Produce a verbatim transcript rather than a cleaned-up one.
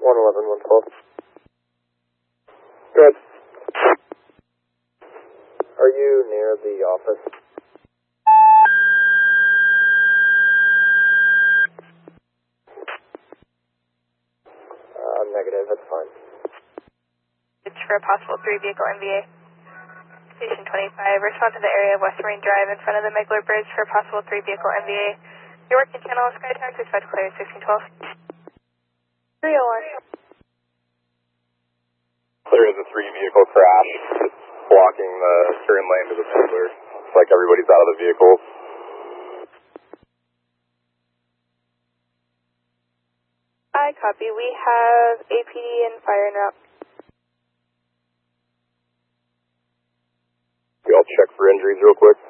one eleven, one twelve. Good. Are you near the office? Uh, negative, that's fine. It's for a possible three vehicle M V A. Station twenty-five, respond to the area of West Marine Drive in front of the Megler Bridge for a possible three vehicle M V A. Your working channel is SkyTaxi, expect clear sixteen twelve. three oh one. There is a three vehicle crash. It's blocking the turn lane to the Megler. Looks like everybody's out of the vehicles. I copy. We have A P D and fire en route. We all check for injuries real quick.